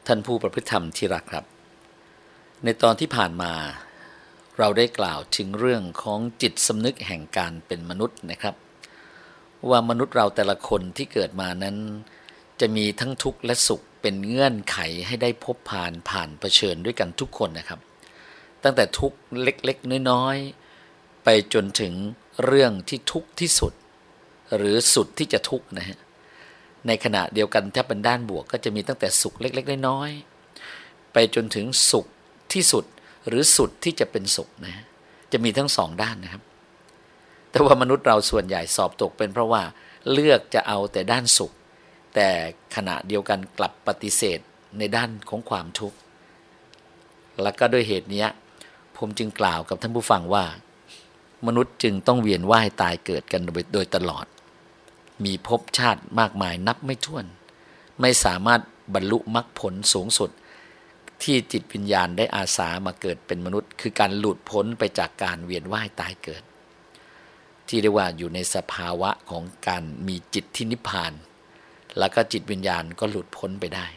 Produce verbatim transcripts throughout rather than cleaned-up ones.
ท่านผู้ประพฤติธรรมที่รักครับในตอนที่ผ่านมาเราได้กล่าวถึงเรื่องของจิตสำนึกแห่งการเป็นมนุษย์นะครับว่ามนุษย์เราแต่ละคนที่เกิดมานั้นจะมีทั้งทุกข์และสุขเป็นเงื่อนไขให้ได้พบผ่านผ่านเผชิญด้วยกันทุกคนนะครับตั้งแต่ทุกข์เล็กๆน้อยๆไปจนถึงเรื่องที่ทุกข์ที่สุดหรือสุดที่จะทุกข์นะฮะในขณะเดียวกันถ้าเป็นด้านบวกก็จะมีตั้งแต่สุขเล็กๆน้อยๆไปจนถึงสุขที่สุดหรือสุดที่จะเป็นสุขนะจะมีทั้งสองด้านนะครับแต่ว่ามนุษย์เราส่วนใหญ่สอบตกเป็นเพราะว่าเลือกจะเอาแต่ด้านสุขแต่ขณะเดียวกันกลับปฏิเสธในด้านของความทุกข์และก็ด้วยเหตุนี้ผมจึงกล่าวกับท่านผู้ฟังว่ามนุษย์จึงต้องเวียนว่ายตายเกิดกันโดยตลอดมีภพชาติมากมายนับไม่ถ้วนไม่สามารถบรรลุมรรคผลสูงสุดที่จิตวิญญาณได้อาสามาเกิดเป็นมนุษย์คือการหลุดพ้นไปจากการเวียนว่ายตายเกิดที่เรียกว่าอยู่ในสภาวะของการมีจิตที่นิพพานแล้วก็จิตวิญญาณก็หลุดพ้นไปได้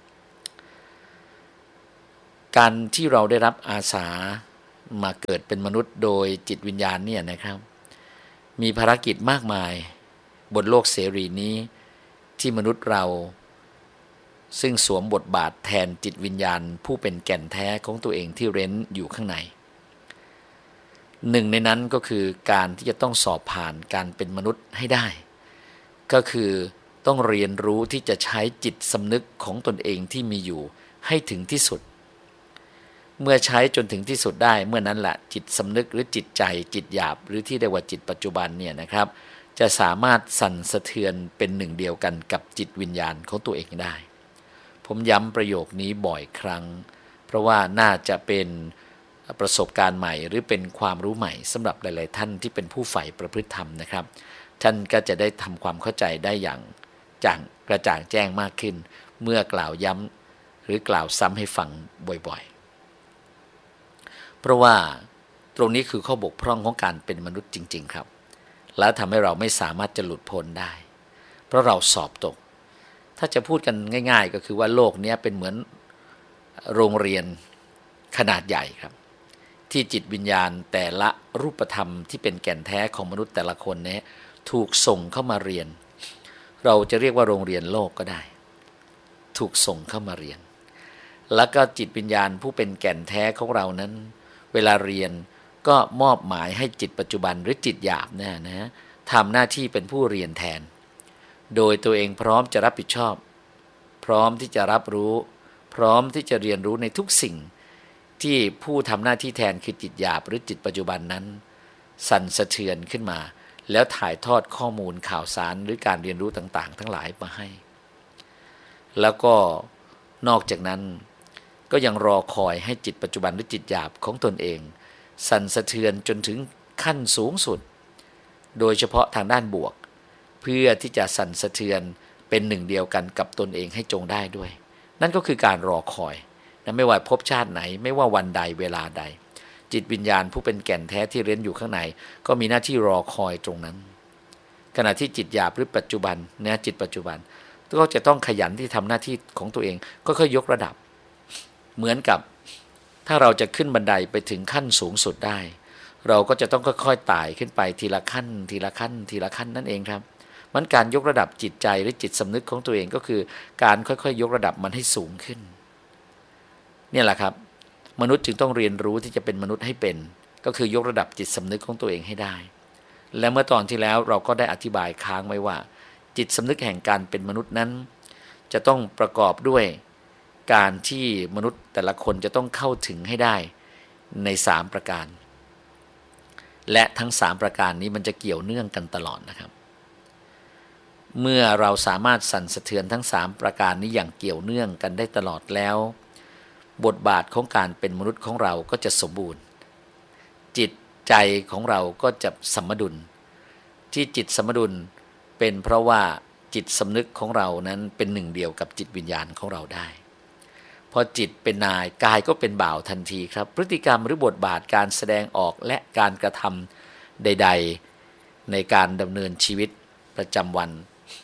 การที่เราได้รับอาสามาเกิดเป็นมนุษย์โดยจิตวิญญาณเนี่ยนะครับมีภารกิจมากมายบนโลกเสรีนี้ที่มนุษย์เราซึ่งสวมบทบาทแทนจิตวิญญาณผู้เป็นแก่นแท้ของตัวเองที่เร้นอยู่ข้างในหนึ่งในนั้นก็คือการที่จะต้องสอบผ่านการเป็นมนุษย์ให้ได้ก็คือต้องเรียนรู้ที่จะใช้จิตสำนึกของตนเองที่มีอยู่ให้ถึงที่สุดเมื่อใช้จนถึงที่สุดได้เมื่อนั้นแหละจิตสำนึกหรือจิตใจจิตหยาบหรือที่เรียกว่าจิตปัจจุบันเนี่ยนะครับจะสามารถสั่นสะเทือนเป็นหนึ่งเดียวกันกับจิตวิญญาณของตัวเองได้ผมย้ำประโยคนี้บ่อยครั้งเพราะว่าน่าจะเป็นประสบการณ์ใหม่หรือเป็นความรู้ใหม่สำหรับหลายๆท่านที่เป็นผู้ใฝ่ประพฤติธรรมนะครับท่านก็จะได้ทำความเข้าใจได้อย่างจ่างกระจ่างแจ้งมากขึ้นเมื่อกล่าวย้ำหรือกล่าวซ้ำให้ฟังบ่อยๆเพราะว่าตรงนี้คือข้อบกพร่องของการเป็นมนุษย์จริงๆครับและทำให้เราไม่สามารถจะหลุดพ้นได้เพราะเราสอบตกถ้าจะพูดกันง่ายๆก็คือว่าโลกนี้เป็นเหมือนโรงเรียนขนาดใหญ่ครับที่จิตวิญญาณแต่ละรูปธรรมที่เป็นแก่นแท้ของมนุษย์แต่ละคนนี้ถูกส่งเข้ามาเรียนเราจะเรียกว่าโรงเรียนโลกก็ได้ถูกส่งเข้ามาเรียนแล้วก็จิตวิญญาณผู้เป็นแก่นแท้ของเรานั้นเวลาเรียนก็มอบหมายให้จิตปัจจุบันหรือจิตหยาบเนี่ยนะทำหน้าที่เป็นผู้เรียนแทนโดยตัวเองพร้อมจะรับผิดชอบพร้อมที่จะรับรู้พร้อมที่จะเรียนรู้ในทุกสิ่งที่ผู้ทำหน้าที่แทนคือจิตหยาบหรือจิตปัจจุบันนั้นสั่นสะเทือนขึ้นมาแล้วถ่ายทอดข้อมูลข่าวสารหรือการเรียนรู้ต่างๆทั้งหลายมาให้แล้วก็นอกจากนั้นก็ยังรอคอยให้จิตปัจจุบันหรือจิตหยาบของตนเองสั่นสะเทือนจนถึงขั้นสูงสุดโดยเฉพาะทางด้านบวกเพื่อที่จะสั่นสะเทือนเป็นหนึ่งเดียวกันกับตนเองให้จงได้ด้วยนั่นก็คือการรอคอยนะไม่ว่าพบชาติไหนไม่ว่าวันใดเวลาใดจิตวิญญาณผู้เป็นแก่นแท้ที่เร้นอยู่ข้างในก็มีหน้าที่รอคอยตรงนั้นขณะที่จิตหยาบหรือปัจจุบันนะจิตปัจจุบันก็จะต้องขยันที่ทำหน้าที่ของตัวเองก็ค่อยยกระดับเหมือนกับถ้าเราจะขึ้นบันไดไปถึงขั้นสูงสุดได้เราก็จะต้องค่อยๆไต่ขึ้นไปทีละขั้นทีละขั้นทีละขั้นนั่นเองครับมันการยกระดับจิตใจหรือจิตสำนึกของตัวเองก็คือการค่อยๆยกระดับมันให้สูงขึ้นเนี่ยแหละครับมนุษย์จึงต้องเรียนรู้ที่จะเป็นมนุษย์ให้เป็นก็คือยกระดับจิตสำนึกของตัวเองให้ได้และเมื่อตอนที่แล้วเราก็ได้อธิบายค้างไว้ว่าจิตสำนึกแห่งการเป็นมนุษย์นั้นจะต้องประกอบด้วยการที่มนุษย์แต่ละคนจะต้องเข้าถึงให้ได้ในสามประการและทั้งสามประการนี้มันจะเกี่ยวเนื่องกันตลอดนะครับเมื่อเราสามารถสั่นสะเทือนทั้งสามประการนี้อย่างเกี่ยวเนื่องกันได้ตลอดแล้วบทบาทของการเป็นมนุษย์ของเราก็จะสมบูรณ์จิตใจของเราก็จะสมดุลที่จิตสมดุลเป็นเพราะว่าจิตสำนึกของเรานั้นเป็นหนึ่งเดียวกับจิตวิญญาณของเราได้พอจิตเป็นนายกายก็เป็นบ่าวทันทีครับพฤติกรรมหรือบทบาทการแสดงออกและการกระทำใดๆในการดำเนินชีวิตประจำวัน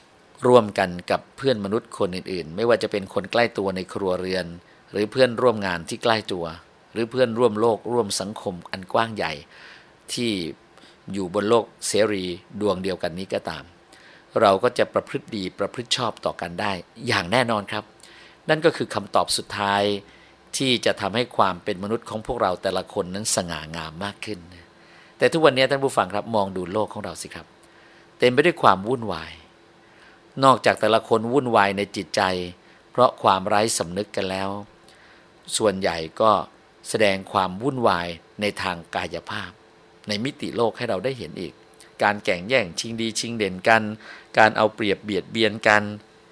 ร่วมกันกับเพื่อนมนุษย์คนอื่นๆไม่ว่าจะเป็นคนใกล้ตัวในครัวเรือนหรือเพื่อนร่วมงานที่ใกล้ตัวหรือเพื่อนร่วมโลกร่วมสังคมอันกว้างใหญ่ที่อยู่บนโลกเสรีดวงเดียวกันนี้ก็ตามเราก็จะประพฤติดีประพฤติชอบต่อกันได้อย่างแน่นอนครับนั่นก็คือคำตอบสุดท้ายที่จะทำให้ความเป็นมนุษย์ของพวกเราแต่ละคนนั้นสง่างามมากขึ้นแต่ทุกวันนี้ท่านผู้ฟังครับมองดูโลกของเราสิครับเต็มไปด้วยความวุ่นวายนอกจากแต่ละคนวุ่นวายในจิตใจเพราะความไร้สำนึกกันแล้วส่วนใหญ่ก็แสดงความวุ่นวายในทางกายภาพในมิติโลกให้เราได้เห็นอีกการแข่งแย่งชิงดีชิงเด่นกันการเอาเปรียบเบียดเบียนกัน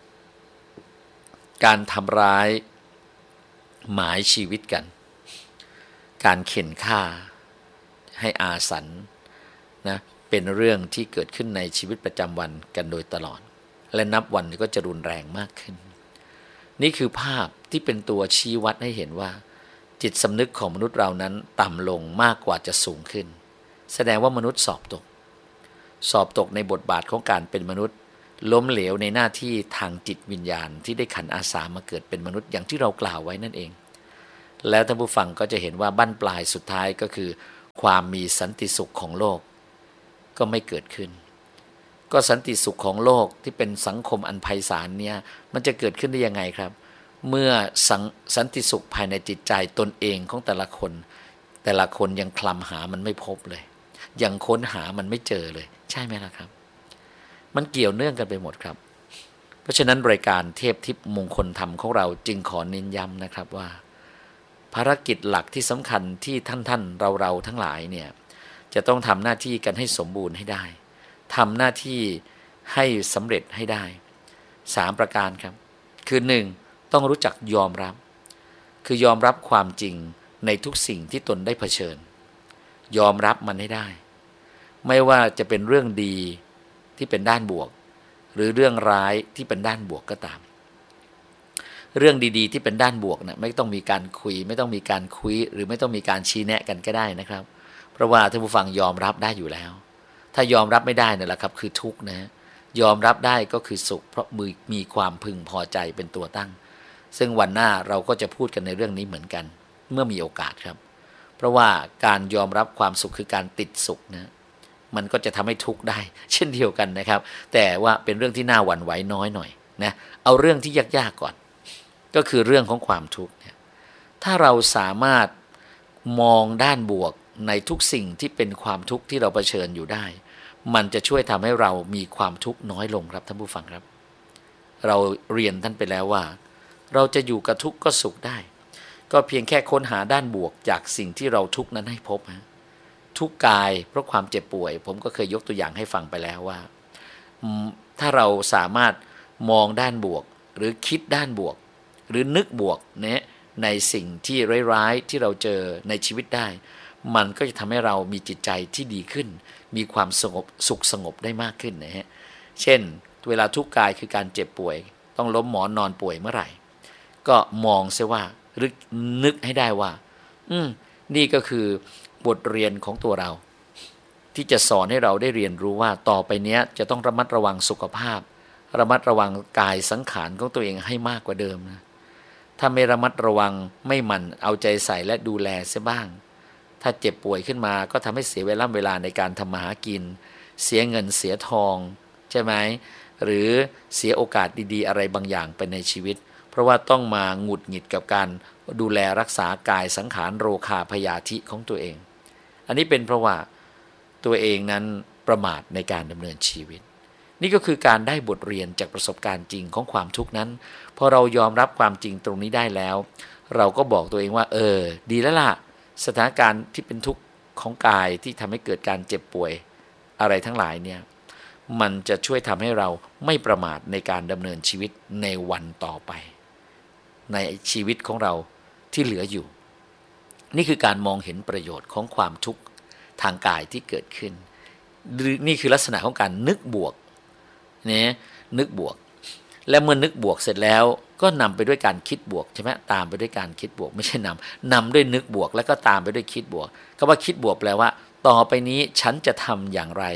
การทำร้ายหมายชีวิตกันการเข็นฆ่าให้อาสันนะเป็นเรื่องที่เกิดขึ้นในชีวิตประจำวันกันโดยตลอดและนับวันก็จะรุนแรงมากขึ้นนี่คือภาพที่เป็นตัวชี้วัดให้เห็นว่าจิตสำนึกของมนุษย์เรานั้นต่ำลงมากกว่าจะสูงขึ้นแสดงว่ามนุษย์สอบตกสอบตกในบทบาทของการเป็นมนุษย์ล้มเหลวในหน้าที่ทางจิตวิญญาณที่ได้ขันอาสามาเกิดเป็นมนุษย์อย่างที่เรากล่าวไว้นั่นเองแล้วท่านผู้ฟังก็จะเห็นว่าบั้นปลายสุดท้ายก็คือความมีสันติสุขของโลกก็ไม่เกิดขึ้นก็สันติสุขของโลกที่เป็นสังคมอันไพศาลเนี่ยมันจะเกิดขึ้นได้ยังไงครับเมื่อสังสันติสุขภายในจิตใจตนเองของแต่ละคนแต่ละคนยังคลำหามันไม่พบเลยยังค้นหามันไม่เจอเลยใช่ไหมล่ะครับมันเกี่ยวเนื่องกันไปหมดครับเพราะฉะนั้นรายการเทพทิพย์มงคลธรรมของเราจึงขอเน้นย้ำนะครับว่าภารกิจหลักที่สำคัญที่ท่านท่านเราเราทั้งหลายเนี่ยจะต้องทำหน้าที่กันให้สมบูรณ์ให้ได้ทำหน้าที่ให้สำเร็จให้ได้สามประการครับคือหนึ่งต้องรู้จักยอมรับคือยอมรับความจริงในทุกสิ่งที่ตนได้เผชิญยอมรับมันให้ได้ไม่ว่าจะเป็นเรื่องดีที่เป็นด้านบวกหรือเรื่องร้ายที่เป็นด้านบวกก็ตามเรื่องดีๆที่เป็นด้านบวกนะไม่ต้องมีการคุยไม่ต้องมีการคุยหรือไม่ต้องมีการชี้แนะกันก็ได้นะครับเพราะว่าท่านผู้ฟังยอมรับได้อยู่แล้วถ้ายอมรับไม่ได้นั่นแหละครับคือทุกข์นะยอมรับได้ก็คือสุขเพราะมือมีความพึงพอใจเป็นตัวตั้งซึ่งวันหน้าเราก็จะพูดกันในเรื่องนี้เหมือนกันเมื่อมีโอกาสครับเพราะว่าการยอมรับความสุขคือการติดสุขนะมันก็จะทำให้ทุกข์ได้เช่นเดียวกันนะครับแต่ว่าเป็นเรื่องที่น่าหวั่นไหวน้อยหน่อยนะเอาเรื่องที่ยากๆก่อนก็คือเรื่องของความทุกข์เนี่ยถ้าเราสามารถมองด้านบวกในทุกสิ่งที่เป็นความทุกข์ที่เราเผชิญอยู่ได้มันจะช่วยทำให้เรามีความทุกข์น้อยลงครับท่านผู้ฟังครับเราเรียนท่านไปแล้วว่าเราจะอยู่กับทุกข์ก็สุขได้ก็เพียงแค่ค้นหาด้านบวกจากสิ่งที่เราทุกข์นั้นให้พบฮะทุกข์กายเพราะความเจ็บป่วยผมก็เคยยกตัวอย่างให้ฟังไปแล้วว่าถ้าเราสามารถมองด้านบวกหรือคิดด้านบวกหรือนึกบวกเนี่ยในสิ่งที่ร้ายๆที่เราเจอในชีวิตได้มันก็จะทำให้เรามีจิตใจที่ดีขึ้นมีความสงบสุขสงบได้มากขึ้นนะฮะเช่นเวลาทุกข์กายคือการเจ็บป่วยต้องล้มหมอนนอนป่วยเมื่อไหร่ก็มองเสียว่าหรือนึกให้ได้ว่าอืมนี่ก็คือบทเรียนของตัวเราที่จะสอนให้เราได้เรียนรู้ว่าต่อไปเนี้ยจะต้องระมัดระวังสุขภาพระมัดระวังกายสังขารของตัวเองให้มากกว่าเดิมนะถ้าไม่ระมัดระวังไม่หมั่นเอาใจใส่และดูแลเสียบ้างถ้าเจ็บป่วยขึ้นมาก็ทำให้เสียเวลาเวลาในการทำมาหากินเสียเงินเสียทองใช่ไหมหรือเสียโอกาสดีๆอะไรบางอย่างไปในชีวิตเพราะว่าต้องมาหงุดหงิดกับการดูแลรักษากายสังขารโรคาพยาธิของตัวเองอันนี้เป็นเพราะว่าตัวเองนั้นประมาทในการดำเนินชีวิตนี่ก็คือการได้บทเรียนจากประสบการณ์จริงของความทุกข์นั้นพอเรายอมรับความจริงตรงนี้ได้แล้วเราก็บอกตัวเองว่าเออดีแล้วล่ะสถานการณ์ที่เป็นทุกข์ของกายที่ทำให้เกิดการเจ็บป่วยอะไรทั้งหลายเนี่ยมันจะช่วยทำให้เราไม่ประมาทในการดำเนินชีวิตในวันต่อไปในชีวิตของเราที่เหลืออยู่นี่คือการมองเห็นประโยชน์ของความทุกข์ทางกายที่เกิดขึ้นนี่คือลักษณะของการนึกบวกเนี่ยนึกบวกและเมื่อนึกบวกเสร็จแล้วก็นำไปด้วยการคิดบวกใช่ไหมตามไปด้วยการคิดบวกไม่ใช่นำนำด้วยนึกบวกแล้วก็ตามไปด้วยคิดบวกคำว่าคิดบวกแปลว่าต่อไปนี้ฉันจะทำอย่างไร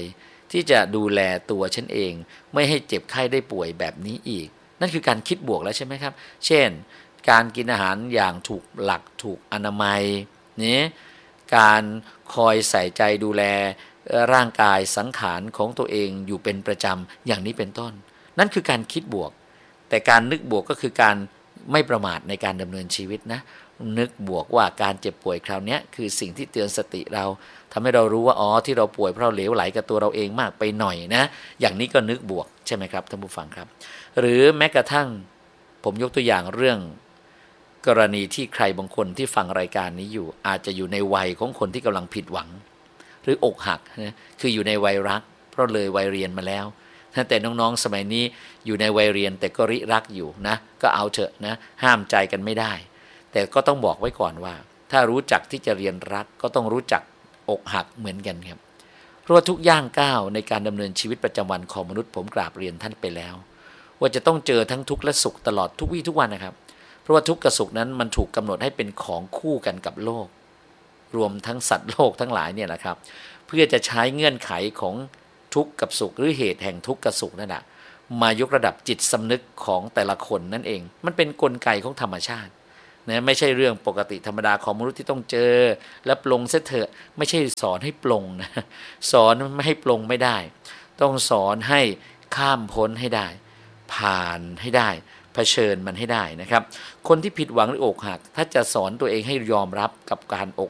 ที่จะดูแลตัวฉันเองไม่ให้เจ็บไข้ได้ป่วยแบบนี้อีกนั่นคือการคิดบวกแล้วใช่ไหมครับเช่นการกินอาหารอย่างถูกหลักถูกอนามัยนี่การคอยใส่ใจดูแลร่างกายสังขารของตัวเองอยู่เป็นประจำอย่างนี้เป็นต้นนั่นคือการคิดบวกแต่การนึกบวกก็คือการไม่ประมาทในการดำเนินชีวิตนะนึกบวกว่าการเจ็บป่วยคราวนี้คือสิ่งที่เตือนสติเราทำให้เรารู้ว่าอ๋อที่เราป่วยเพราะเราเหลวไหลกับตัวเราเองมากไปหน่อยนะอย่างนี้ก็นึกบวกใช่ไหมครับท่านผู้ฟังครับหรือแม้กระทั่งผมยกตัวอย่างเรื่องกรณีที่ใครบางคนที่ฟังรายการนี้อยู่อาจจะอยู่ในวัยของคนที่กำลังผิดหวังหรืออกหักนะคืออยู่ในวัยรักเพราะเลยวัยเรียนมาแล้วแต่น้องๆสมัยนี้อยู่ในวัยเรียนแต่ก็ริรักอยู่นะก็เอาเถอะนะห้ามใจกันไม่ได้แต่ก็ต้องบอกไว้ก่อนว่าถ้ารู้จักที่จะเรียนรักก็ต้องรู้จักอกหักเหมือนกันครับเพราะว่าทุกย่างก้าวในการดำเนินชีวิตประจำวันของมนุษย์ผมกราบเรียนท่านไปแล้วว่าจะต้องเจอทั้งทุกข์และสุขตลอดทุกวี่ทุกวันนะครับเพราะว่าทุกข์กับสุขนั้นมันถูกกำหนดให้เป็นของคู่กันกับโลกรวมทั้งสัตว์โลกทั้งหลายเนี่ยแหละครับเพื่อจะใช้เงื่อนไขของทุกข์กับสุขหรือเหตุแห่งทุกข์กับสุขนั่นแหละมายกระดับจิตสำนึกของแต่ละคนนั่นเองมันเป็นกลไกของธรรมชาตินะไม่ใช่เรื่องปกติธรรมดาของมนุษย์ที่ต้องเจอและปลงเสียเถอะไม่ใช่สอนให้ปลงนะสอนไม่ให้ปลงไม่ได้ต้องสอนให้ข้ามพ้นให้ได้ผ่านให้ได้เผชิญมันให้ได้นะครับคนที่ผิดหวังหรืออกหักถ้าจะสอนตัวเองให้ยอมรับกับการอก